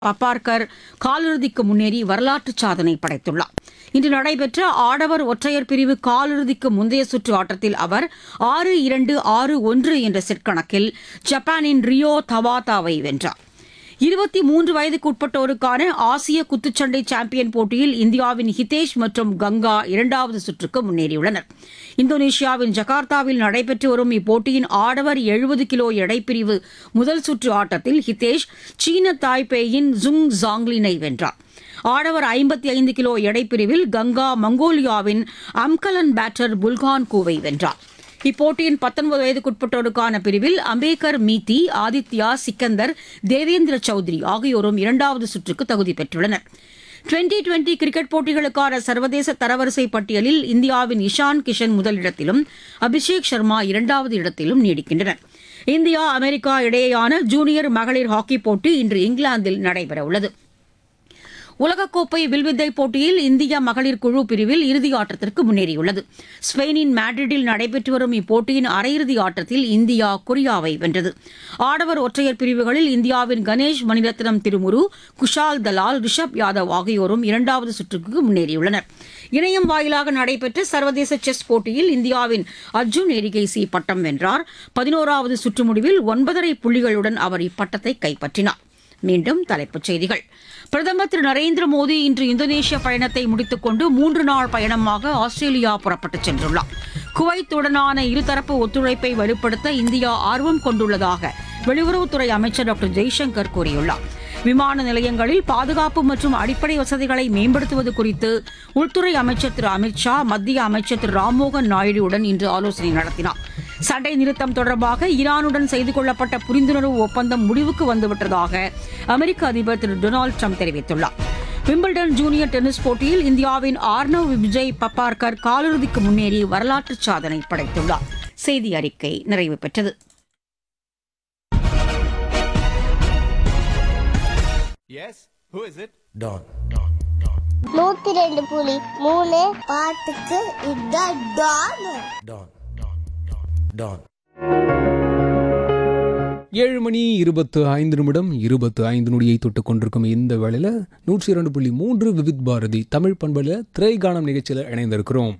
பப்பார்கர் காலிறுதிக்கு முன்னேறி வரலாற்று சாதனை படைத்துள்ளார். இன்று நடைபெற்ற ஆடவர் ஒற்றையர் பிரிவு காலிறுதிக்கு முந்தைய சுற்று ஆட்டத்தில் அவர் 6-2, 6-1 என்ற செட் கணக்கில் ஜப்பானின் ரியோ தவாதாவை வென்றார். 23 வயதுக்குட்பட்டோருக்கான ஆசிய குத்துச்சண்டை சாம்பியன் போட்டியில் இந்தியாவின் ஹிதேஷ் மற்றும் கங்கா இரண்டாவது சுற்றுக்கு முன்னேறியுள்ளனர். இந்தோனேஷியாவின் ஜகார்த்தாவில் நடைபெற்று வரும் இப்போட்டியின் ஆடவர் 70 கிலோ எடைப்பிரிவு முதல் சுற்று ஆட்டத்தில் ஹிதேஷ் சீன தாய்பேயின் ஜுங் ஜாங்லினை வென்றார். ஆடவர் 55 கிலோ எடைப்பிரிவில் கங்கா மங்கோலியாவின் அம்கலன் பேட்டர் புல்கான்கூவை வென்றார். இப்போட்டியின் 19 வயதுக்குட்பட்டோருக்கான பிரிவில் அம்பேகர் மீத்தி, ஆதித்யா சிக்கந்தர், தேவேந்திர சௌத்ரி ஆகியோரும் இரண்டாவது சுற்றுக்கு தகுதி பெற்றுள்ளனர். டுவெண்டி கிரிக்கெட் போட்டிகளுக்கான சர்வதேச தரவரிசை பட்டியலில் இந்தியாவின் இஷான் கிஷன் முதலிடத்திலும் அபிஷேக் சர்மா இரண்டாவது இடத்திலும் நீடிக்கின்றனர். இந்தியா அமெரிக்கா இடையேயான ஜூனியர் மகளிர் ஹாக்கி போட்டி இன்று இங்கிலாந்தில் நடைபெறவுள்ளது. உலகக்கோப்பை வில்வித்தை போட்டியில் இந்திய மகளிர் குழு பிரிவில் இறுதி ஆட்டத்திற்கு முன்னேறியுள்ளது. ஸ்பெயினின் மேட்ரிட்டில் நடைபெற்று வரும் இப்போட்டியின் அரையிறுதி ஆட்டத்தில் இந்தியா கொரியாவை வென்றது. ஆடவர் ஒற்றையர் பிரிவுகளில் இந்தியாவின் கணேஷ் மணிரத்னம் திருமுரு, குஷால் தலால், ரிஷப் யாதவ் ஆகியோரும் இரண்டாவது சுற்றுக்கு முன்னேறியுள்ளனர். இணையம் வாயிலாக நடைபெற்ற சர்வதேச செஸ் போட்டியில் இந்தியாவின் அர்ஜுன் எரிகைசி பட்டம் வென்றார். 11வது சுற்று முடிவில் 9.5 புள்ளிகளுடன் அவர் இப்பட்டத்தை கைப்பற்றினார். மீண்டும் தலைப்புச் செய்திகள். பிரதமர் திரு நரேந்திர மோடி இன்று இந்தோனேஷிய பயணத்தை முடித்துக் கொண்டு 3 நாள் பயணமாக ஆஸ்திரேலியா புறப்பட்டுச் சென்றுள்ளார். குவைத்துடனான இருதரப்பு ஒத்துழைப்பை வலுப்படுத்த இந்தியா ஆர்வம் கொண்டுள்ளதாக வெளியுறவுத்துறை அமைச்சர் டாக்டர் ஜெய்சங்கர் கூறியுள்ளார். விமான நிலையங்களில் பாதுகாப்பு மற்றும் அடிப்படை வசதிகளை மேம்படுத்துவது குறித்து உள்துறை அமைச்சர் திரு அமித் ஷா மத்திய அமைச்சர் திரு ராம்மோகன் நாயுடுவுடன் இன்று ஆலோசனை நடத்தினார். சண்டை நிறுத்தம் தொடர்பாக ஈரானுடன் செய்து கொள்ளப்பட்ட புரிந்துணர்வு ஒப்பந்தம் முடிவுக்கு வந்துவிட்டதாக அமெரிக்க அதிபர் திரு டொனால்டு ட்ரம்ப் தெரிவித்துள்ளார். விம்பிள்டன் ஜூனியர் டென்னிஸ் போட்டியில் இந்தியாவின் ஆர்னவ் விஜய் பப்பார்கர் காலிறுதிக்கு முன்னேறி வரலாற்று சாதனை படைத்துள்ளார். செய்தி அறிக்கை நிறைவு பெற்றது. Yes, who is it? Don. 102.3 பாட்டுக்கு இதான் டான். Don. Don. 7 மணி 25 நிமிடம் 25 நொடியை தொட்டுக் கொண்டிருக்கும் இந்த வேளையில் 102.3 விவித் பாரதி தமிழ் பண்பலையில் திரைகானம் நிகழ்ச்சியில் இணைந்திருக்கிறோம்.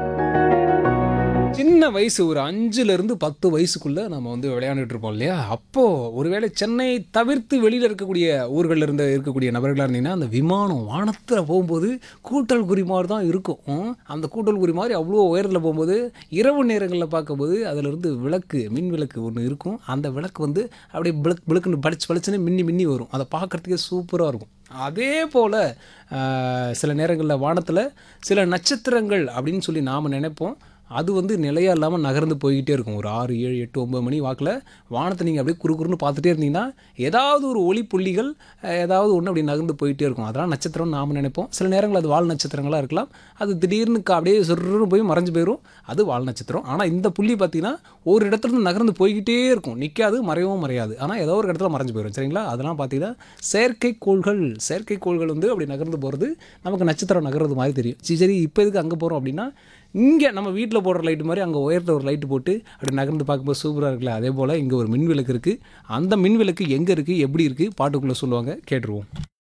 சின்ன வயசு ஒரு 5லேருந்து 10 வயசுக்குள்ளே நம்ம வந்து விளையாண்டுட்டு இருப்போம் இல்லையா? அப்போது ஒருவேளை சென்னை தவிர்த்து வெளியில் ஊர்களில் இருக்கக்கூடிய நபர்களாக இருந்தீங்கன்னா அந்த விமானம் வானத்தில் போகும்போது கூட்டல் குறி மாதிரி தான் இருக்கும். அந்த கூட்டல் குறி மாதிரி அவ்வளோ உயரத்தில் போகும்போது இரவு நேரங்களில் பார்க்கும்போது அதிலிருந்து மின் விளக்கு ஒன்று இருக்கும். அந்த விளக்கு வந்து அப்படியே பிளக்குன்னு பளிச்சுன்னு மின்னி வரும். அதை பார்க்குறதுக்கே சூப்பராக இருக்கும். அதே போல் சில நேரங்களில் வானத்தில் சில நட்சத்திரங்கள் அப்படின்னு சொல்லி நாம் நினைப்போம். அது வந்து நிலையாக இல்லாமல் நகர்ந்து போய்கிட்டே இருக்கும். ஒரு 6, 7, 8, 9 மணி வாக்கில் வானத்தை நீங்கள் அப்படியே குறுக்குறுன்னு பார்த்துட்டே இருந்தீங்கன்னா ஏதாவது ஒரு ஒளி புள்ளிகள் ஏதாவது ஒன்று அப்படி நகர்ந்து போயிட்டே இருக்கும். அதெல்லாம் நட்சத்திரம்னு நாம் நினைப்போம். சில நேரங்கள் அது வால் நட்சத்திரங்களாக இருக்கலாம். அது திடீர்னு அப்படியே சொருன்னு போய் மறைஞ்சு போயிடும். அது வால் நட்சத்திரம். ஆனால் இந்த புள்ளி பார்த்திங்கன்னா ஒரு இடத்துல நகர்ந்து போய்கிட்டே இருக்கும். நிற்காது, மறையவும் மறையாது. ஆனால் ஏதோ ஒரு இடத்துல மறைஞ்சு போயிடும். சரிங்களா? அதெல்லாம் பார்த்தீங்கன்னா செயற்கைக்கோள்கள் வந்து அப்படி நகர்ந்து போகிறது நமக்கு நட்சத்திரம் நகர்றது மாதிரி தெரியும். சரி, இப்போ எதுக்கு அங்கே போகிறோம் அப்படின்னா, இங்கே நம்ம வீட்டில் போடுற லைட்டு மாதிரி அங்கே உயரத்தில் ஒரு லைட்டு போட்டு அப்படி நகர்ந்து பார்க்கும்போது சூப்பராக இருக்குல்ல. அதே போல் இங்கே ஒரு மின் விளக்கு இருக்குது. அந்த மின் விளக்கு எங்கே இருக்குது, எப்படி இருக்குது, பாட்டுக்குள்ளே சொல்லுவாங்க, கேட்டுருவோம்.